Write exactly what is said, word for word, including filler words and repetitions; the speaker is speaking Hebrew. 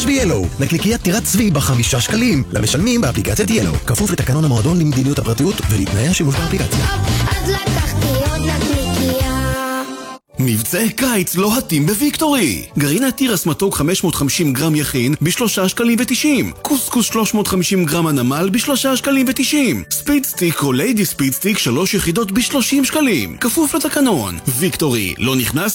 ב-ילו. נקניקיית טירת צבי בחמישה שקלים. למשלמים באפליקציית ילו. כפוף לתקנון המועדון למדיניות הפרטיות ולתנאי השימוש באפליקציה. אז לקחתי עוד נקניקייה. מבצעי קיץ לוהטים בוויקטורי. גרעינת תירס מתוק חמש מאות וחמישים גרם יכין בשלושה שקלים ותשעים. קוסקוס שלוש מאות וחמישים גרם הנמל בשלושה שקלים ותשעים. ספיד סטיק או ליידי ספיד סטיק שלוש יחידות בשלושים שקלים. כפוף לתקנון. ויקטורי, לא נכנס,